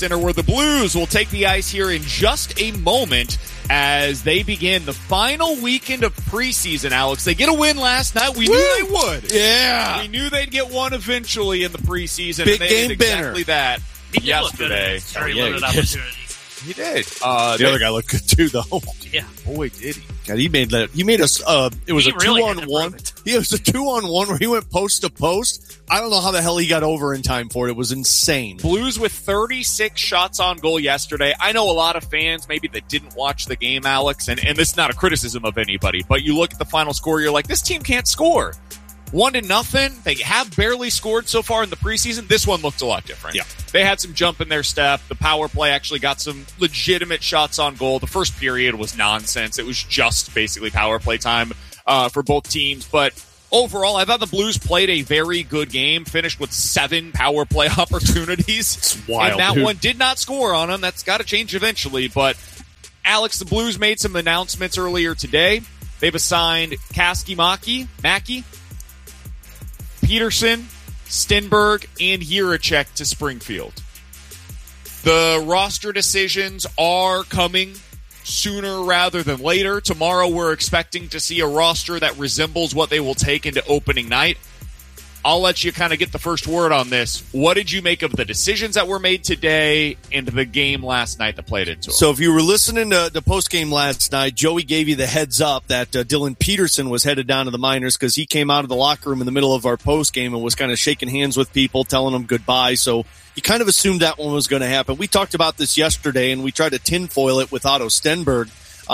Center, where the Blues will take the ice here in just a moment as they begin the final weekend of preseason, Alex. They get a win last night. We knew they would. Yeah. We knew they'd get one eventually in the preseason. Big and they game did exactly that yesterday. Very limited opportunities. He did. The other guy looked good too, though. Yeah. Boy, did he. God, he made us, it was He a really had to 2-on-1. prove it. Yeah, it was a 2-on-1 where he went post to post. I don't know how the hell he got over in time for it. It was insane. Blues with 36 shots on goal yesterday. I know a lot of fans maybe that didn't watch the game, Alex, and this is not a criticism of anybody, but you look at the final score, you're like, this team can't score. 1-0. They have barely scored so far in the preseason. This one looked a lot different. Yeah. They had some jump in their step. The power play actually got some legitimate shots on goal. The first period was nonsense. It was just basically power play time for both teams. But overall, I thought the Blues played a very good game, finished with 7 power play opportunities. It's wild, and that dude. one did not score on them. That's got to change eventually. But, Alex, the Blues made some announcements earlier today. They've assigned Kaski Mackey, Peterson, Stenberg, and Jiricek to Springfield. The roster decisions are coming sooner rather than later. Tomorrow we're expecting to see a roster that resembles what they will take into opening night. I'll let you kind of get the first word on this. What did you make of the decisions that were made today and the game last night that played into it? So if you were listening to the postgame last night, Joey gave you the heads up that Dylan Peterson was headed down to the minors because he came out of the locker room in the middle of our postgame and was kind of shaking hands with people, telling them goodbye. So you kind of assumed that one was going to happen. We talked about this yesterday, and we tried to tinfoil it with Otto Stenberg.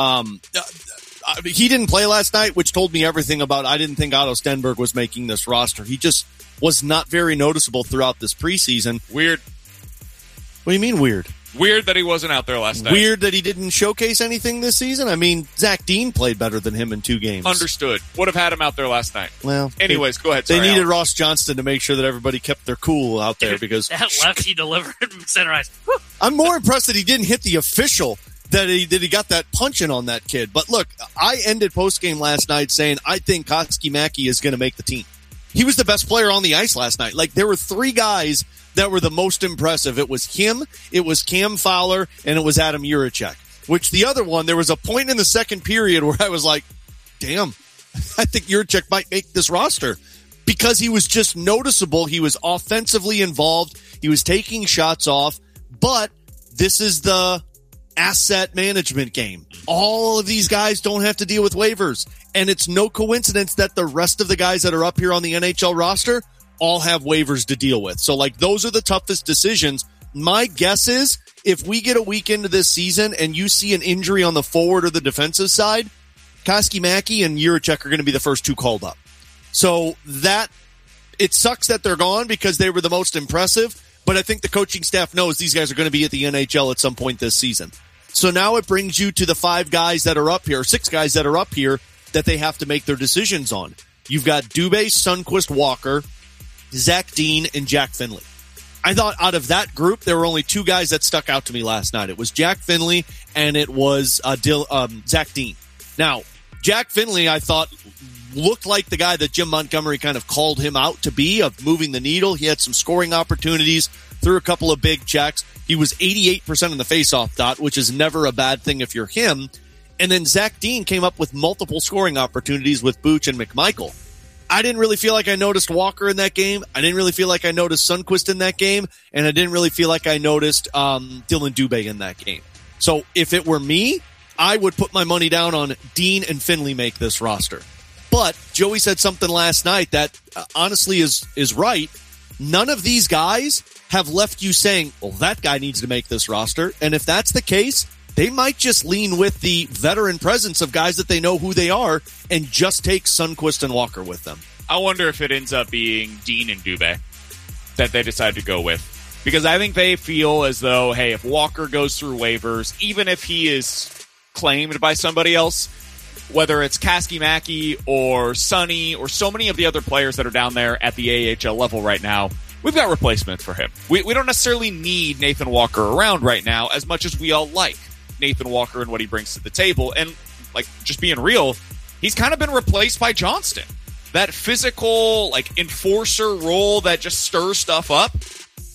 He didn't play last night, which told me everything about I didn't think Otto Stenberg was making this roster. He just was not very noticeable throughout this preseason. Weird. What do you mean weird? Weird that he wasn't out there last night. Weird that he didn't showcase anything this season? I mean, Zach Dean played better than him in 2 games. Understood. Would have had him out there last night. Well, anyways, go ahead. They Sorry, needed Alex. Ross Johnston to make sure that everybody kept their cool out there because That lefty delivered center ice. Woo. I'm more impressed that he didn't hit the official, that he got that punching on that kid. But look, I ended postgame last night saying I think Kaski Mackey is going to make the team. He was the best player on the ice last night. Like, there were 3 guys that were the most impressive. It was him, it was Cam Fowler, and it was Adam Jiricek. Which the other one, there was a point in the second period where I was like, damn, I think Jiricek might make this roster. Because he was just noticeable. He was offensively involved. He was taking shots off. But this is the asset management game. All of these guys don't have to deal with waivers. And it's no coincidence that the rest of the guys that are up here on the NHL roster all have waivers to deal with. So, like, those are the toughest decisions. My guess is if we get a week into this season and you see an injury on the forward or the defensive side, Kaski Mackey and Jiricek are going to be the first 2 called up. So that it sucks that they're gone because they were the most impressive, but I think the coaching staff knows these guys are going to be at the NHL at some point this season. So now it brings you to the 5 guys that are up here, 6 guys that are up here that they have to make their decisions on. You've got Dubé, Sundqvist, Walker, Zach Dean, and Jack Finley. I thought out of that group, there were only 2 guys that stuck out to me last night. It was Jack Finley and it was Zach Dean. Now, Jack Finley, I thought, looked like the guy that Jim Montgomery kind of called him out to be, of moving the needle. He had some scoring opportunities, threw a couple of big checks. He was 88% in the faceoff dot, which is never a bad thing if you're him. And then Zach Dean came up with multiple scoring opportunities with Booch and McMichael. I didn't really feel like I noticed Walker in that game. I didn't really feel like I noticed Sundqvist in that game. And I didn't really feel like I noticed Dylan Dubé in that game. So if it were me, I would put my money down on Dean and Finley make this roster. But Joey said something last night that honestly is right. None of these guys have left you saying, well, that guy needs to make this roster. And if that's the case, they might just lean with the veteran presence of guys that they know who they are and just take Sundqvist and Walker with them. I wonder if it ends up being Dean and Dubé that they decide to go with. Because I think they feel as though, hey, if Walker goes through waivers, even if he is claimed by somebody else, whether it's Kaski Mackey or Sonny or so many of the other players that are down there at the AHL level right now, we've got replacements for him. We don't necessarily need Nathan Walker around right now as much as we all like Nathan Walker and what he brings to the table. And, like, just being real, he's kind of been replaced by Johnston. That physical, like, enforcer role that just stirs stuff up,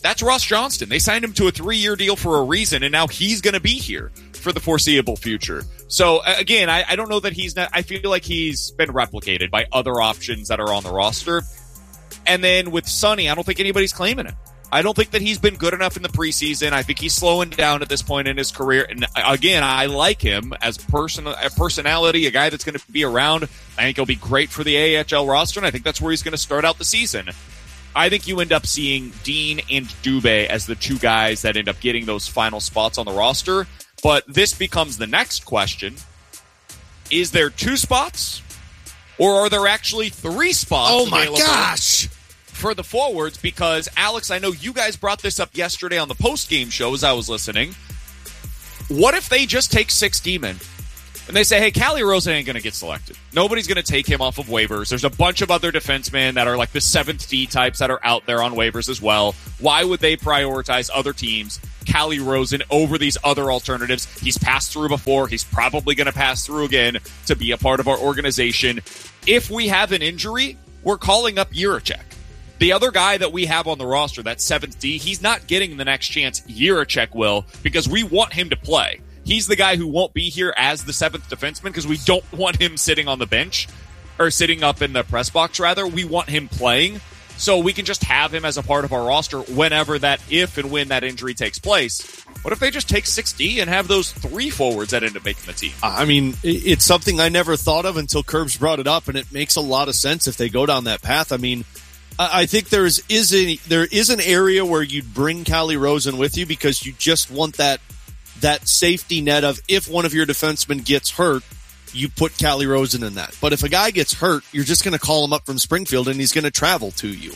That's Ross Johnston. They signed him to a 3-year deal for a reason, and now he's going to be here for the foreseeable future. So, again, I don't know that he's not – I feel like he's been replicated by other options that are on the roster. And then with Sonny, I don't think anybody's claiming him. I don't think that he's been good enough in the preseason. I think he's slowing down at this point in his career. And again, I like him as a personality, a guy that's going to be around. I think he'll be great for the AHL roster, and I think that's where he's going to start out the season. I think you end up seeing Dean and Dubé as the two guys that end up getting those final spots on the roster. But this becomes the next question. Is there 2 spots? Or are there actually 3 spots available? Gosh! For the forwards, because Alex, I know you guys brought this up yesterday on the post-game show as I was listening. What if they just take 6 D-men and they say, hey, Calle Rosen ain't going to get selected. Nobody's going to take him off of waivers. There's a bunch of other defensemen that are like the 7th D types that are out there on waivers as well. Why would they prioritize other teams, Calle Rosen, over these other alternatives? He's passed through before. He's probably going to pass through again to be a part of our organization. If we have an injury, we're calling up Jiricek. The other guy that we have on the roster, that 7th D, he's not getting the next chance. Jiricek will, because we want him to play. He's the guy who won't be here as the 7th defenseman because we don't want him sitting on the bench, or sitting up in the press box, rather. We want him playing, so we can just have him as a part of our roster whenever if and when that injury takes place. What if they just take 6D and have those 3 forwards that end up making the team? I mean, it's something I never thought of until Curbs brought it up, and it makes a lot of sense if they go down that path. I mean, I think there is an area where you'd bring Calle Rosen with you because you just want that safety net of if one of your defensemen gets hurt, you put Calle Rosen in that. But if a guy gets hurt, you're just going to call him up from Springfield and he's going to travel to you.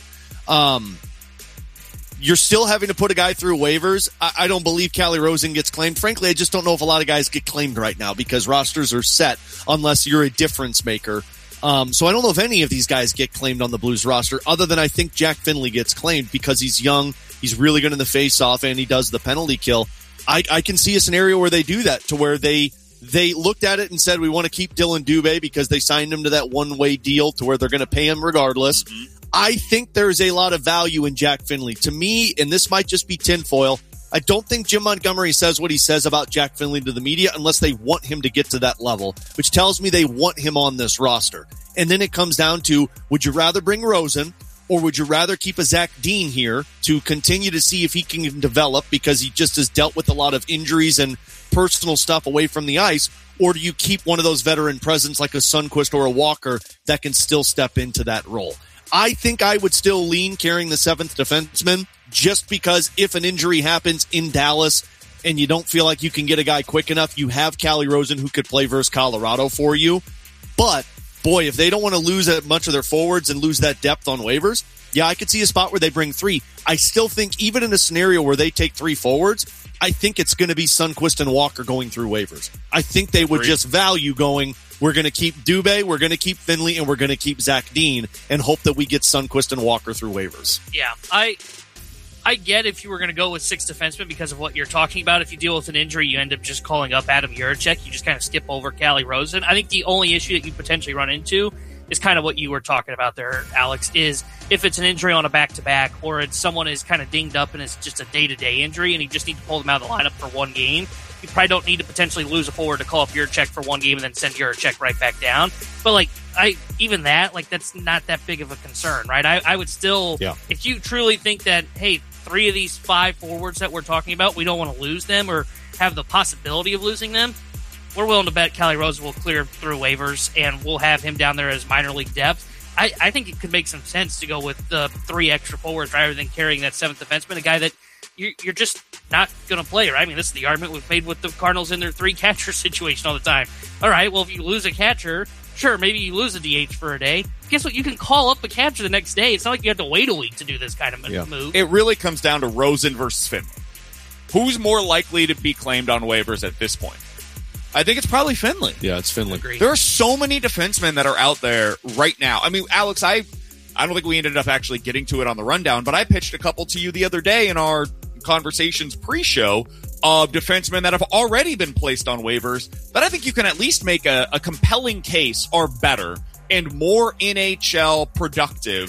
You're still having to put a guy through waivers. I don't believe Calle Rosen gets claimed. Frankly, I just don't know if a lot of guys get claimed right now because rosters are set unless you're a difference maker. So I don't know if any of these guys get claimed on the Blues roster, other than I think Jack Finley gets claimed because he's young, he's really good in the face-off, and he does the penalty kill. I can see a scenario where they do that, to where they looked at it and said, we want to keep Dylan Dubé because they signed him to that one-way deal to where they're going to pay him regardless. Mm-hmm. I think there's a lot of value in Jack Finley. To me, and this might just be tinfoil, I don't think Jim Montgomery says what he says about Jack Finley to the media unless they want him to get to that level, which tells me they want him on this roster. And then it comes down to, would you rather bring Rosen, or would you rather keep a Zach Dean here to continue to see if he can develop because he just has dealt with a lot of injuries and personal stuff away from the ice? Or do you keep one of those veteran presence like a Sundqvist or a Walker that can still step into that role? I think I would still lean carrying the 7th defenseman, just because if an injury happens in Dallas and you don't feel like you can get a guy quick enough, you have Calle Rosen who could play versus Colorado for you. But, boy, if they don't want to lose that much of their forwards and lose that depth on waivers, yeah, I could see a spot where they bring 3. I still think even in a scenario where they take 3 forwards, I think it's going to be Sundqvist and Walker going through waivers. I think they would just value going, we're going to keep Dubé, we're going to keep Finley, and we're going to keep Zach Dean and hope that we get Sundqvist and Walker through waivers. Yeah, I get if you were going to go with 6 defensemen because of what you're talking about. If you deal with an injury, you end up just calling up Adam Jiricek. You just kind of skip over Calle Rosen. I think the only issue that you potentially run into is kind of what you were talking about there, Alex, is if it's an injury on a back-to-back or it's someone is kind of dinged up and it's just a day-to-day injury and you just need to pull them out of the lineup for one game, you probably don't need to potentially lose a forward to call up Jiricek for one game and then send Jiricek right back down. But, that's not that big of a concern, right? I would still, if you truly think that, hey, 3 of these 5 forwards that we're talking about, we don't want to lose them or have the possibility of losing them, we're willing to bet Calle Rosen will clear through waivers and we'll have him down there as minor league depth. I think it could make some sense to go with the 3 extra forwards rather than carrying that 7th defenseman, a guy that you're just not going to play, right? I mean, this is the argument we've made with the Cardinals in their 3-catcher situation all the time. All right, well, if you lose a catcher, sure, maybe you lose a DH for a day. Guess what? You can call up a catcher the next day. It's not like you have to wait a week to do this kind of move. It really comes down to Rosen versus Finley. Who's more likely to be claimed on waivers at this point? I think it's probably Finley. Yeah, it's Finley. Agreed. There are so many defensemen that are out there right now. I mean, Alex, I don't think we ended up actually getting to it on the rundown, but I pitched a couple to you the other day in our conversations pre-show of defensemen that have already been placed on waivers that I think you can at least make a compelling case are better and more NHL productive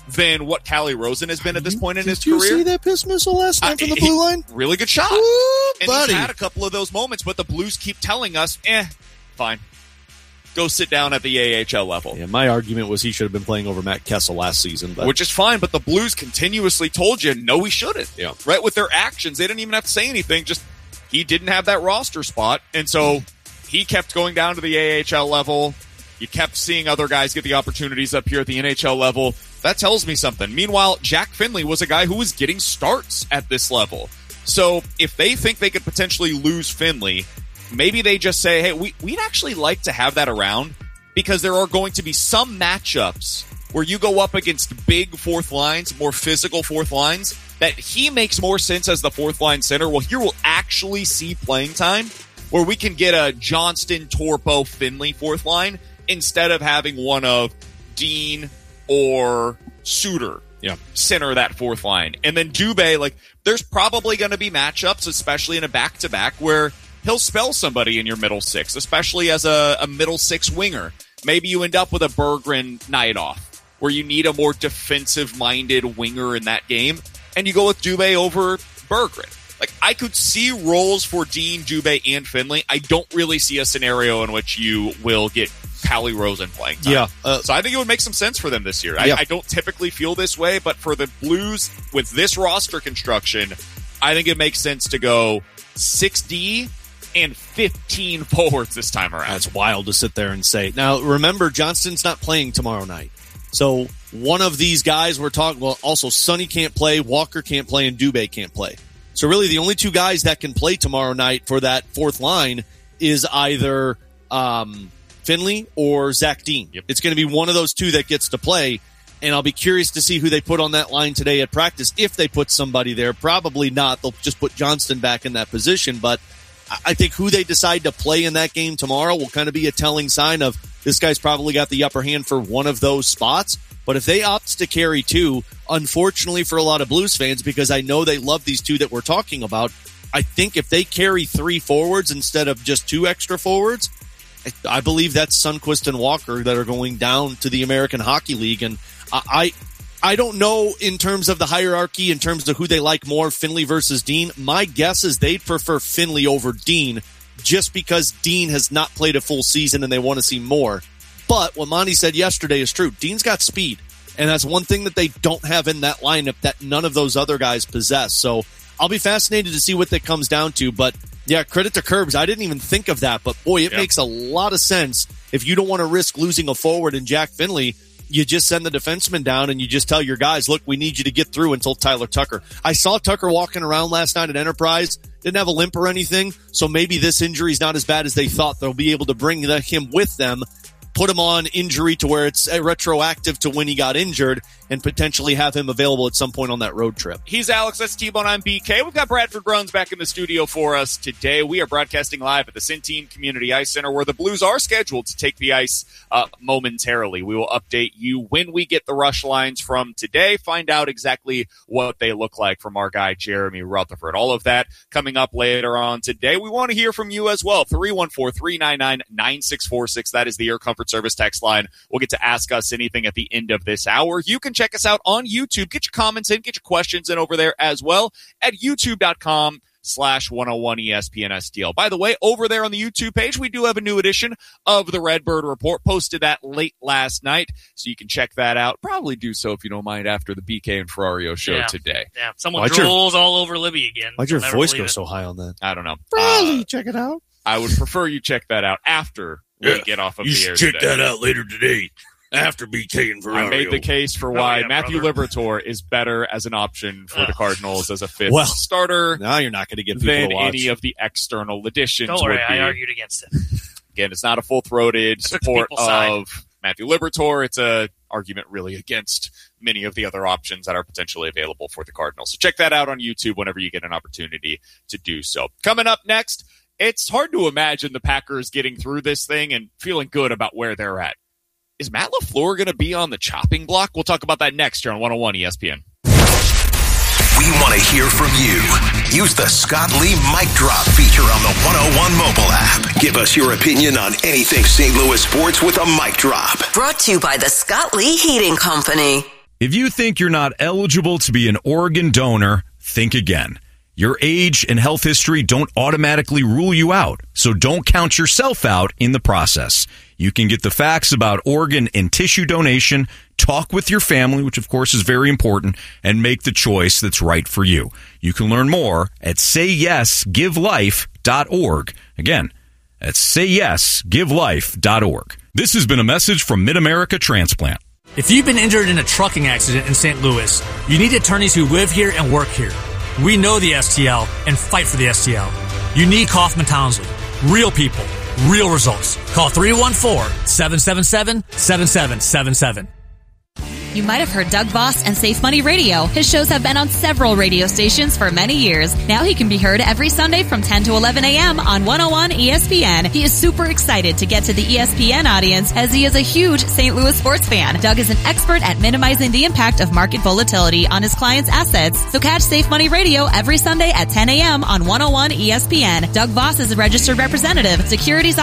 than what Callie Rosen has been at this point in his Did you career. see that piss missile last night from the blue line? Really good shot. Ooh, and buddy. he's had a couple of those moments, but the Blues keep telling us, fine. Go sit down at the AHL level. Yeah, my argument was he should have been playing over Matt Kessel last season. But which is fine, but the Blues continuously told you, no, he shouldn't. Yeah. Right? With their actions, they didn't even have to say anything. Just, he didn't have that roster spot, and so he kept going down to the AHL level. You kept seeing other guys get the opportunities up here at the NHL level. That tells me something. Meanwhile, Jack Finley was a guy who was getting starts at this level. So if they think they could potentially lose Finley, maybe they just say, hey, we'd actually like to have that around because there are going to be some matchups where you go up against big fourth lines, more physical fourth lines, that he makes more sense as the fourth line center. Well, here we'll actually see playing time where we can get a Johnston, Torpo, Finley fourth line instead of having one of Dean or Suter center that fourth line. And then Dubé, there's probably going to be matchups, especially in a back-to-back, where he'll spell somebody in your middle six, especially as a middle six winger. Maybe you end up with a Berggren night off, where you need a more defensive-minded winger in that game, and you go with Dubé over Berggren. I could see roles for Dean, Dubé, and Finley. I don't really see a scenario in which you will get Callie Rosen playing time. Yeah. So I think it would make some sense for them this year. I don't typically feel this way, but for the Blues, with this roster construction, I think it makes sense to go 6D and 15 forwards this time around. That's wild to sit there and say. Now, remember, Johnston's not playing tomorrow night. So one of these guys we're talking, also Sonny can't play, Walker can't play, and Dubé can't play. So really the only two guys that can play tomorrow night for that fourth line is either Finley or Zach Dean. Yep. It's going to be one of those two that gets to play, and I'll be curious to see who they put on that line today at practice. If they put somebody there, probably not. They'll just put Johnston back in that position, but I think who they decide to play in that game tomorrow will kind of be a telling sign of this guy's probably got the upper hand for one of those spots. But if they opt to carry two, unfortunately for a lot of Blues fans, because I know they love these two that we're talking about, I think if they carry three forwards instead of just two extra forwards, I believe that's Sundqvist and Walker that are going down to the American Hockey League. And I don't know in terms of the hierarchy, in terms of who they like more, Finley versus Dean. My guess is they'd prefer Finley over Dean just because Dean has not played a full season and they want to see more. But what Monty said yesterday is true. Dean's got speed, and that's one thing that they don't have in that lineup that none of those other guys possess. So I'll be fascinated to see what that comes down to. But yeah, credit to Curbs. I didn't even think of that, but boy, it makes a lot of sense. If you don't want to risk losing a forward in Jack Finley, you just send the defenseman down and you just tell your guys, look, we need you to get through until Tyler Tucker. I saw Tucker walking around last night at Enterprise. Didn't have a limp or anything, so maybe this injury is not as bad as they thought. They'll be able to bring him with them, put him on injury to where it's retroactive to when he got injured, and potentially have him available at some point on that road trip. He's Alex, that's T-Bone, I'm BK. We've got Bradford Bruns back in the studio for us today. We are broadcasting live at the Centene Community Ice Center, where the Blues are scheduled to take the ice momentarily. We will update you when we get the rush lines from today, find out exactly what they look like from our guy Jeremy Rutherford. All of that coming up later on today. We want to hear from you as well. 314-399-9646. That is the Air Comfort Service text line. We'll get to ask us anything at the end of this hour. You can check us out on YouTube. Get your comments in, get your questions in over there as well at youtube.com/101ESPN STL. By the way, over there on the YouTube page, we do have a new edition of the Redbird Report. Posted that late last night, so you can check that out. Probably do so if you don't mind after the BK and Ferrario show today. Yeah, someone drools all over Libby again. Why'd your voice go so high on that? I don't know. Really? Check it out. I would prefer you check that out after we get off of the air. You should check that out later today. After BK and Ferrario. I made the case for why Matthew Liberatore is better as an option for the Cardinals as a fifth starter. Now you're not going to get people than to watch. any of the external additions. Don't worry, would be. I argued against it. Again, it's not a full-throated support of Matthew Liberatore. It's a argument really against many of the other options that are potentially available for the Cardinals. So check that out on YouTube whenever you get an opportunity to do so. Coming up next, it's hard to imagine the Packers getting through this thing and feeling good about where they're at. Is Matt LaFleur going to be on the chopping block? We'll talk about that next here on 101 ESPN. We want to hear from you. Use the Scott Lee Mic Drop feature on the 101 mobile app. Give us your opinion on anything St. Louis sports with a mic drop. Brought to you by the Scott Lee Heating Company. If you think you're not eligible to be an organ donor, think again. Your age and health history don't automatically rule you out, so don't count yourself out in the process. You can get the facts about organ and tissue donation, talk with your family, which of course is very important, and make the choice that's right for you. You can learn more at sayyesgivelife.org. Again, that's sayyesgivelife.org. This has been a message from Mid-America Transplant. If you've been injured in a trucking accident in St. Louis, you need attorneys who live here and work here. We know the STL and fight for the STL. You need Kaufman Townsley. Real people, real results. Call 314-777-7777. You might have heard Doug Voss and Safe Money Radio. His shows have been on several radio stations for many years. Now he can be heard every Sunday from 10 to 11 a.m. on 101 ESPN. He is super excited to get to the ESPN audience as he is a huge St. Louis sports fan. Doug is an expert at minimizing the impact of market volatility on his clients' assets. So catch Safe Money Radio every Sunday at 10 a.m. on 101 ESPN. Doug Voss is a registered representative. Securities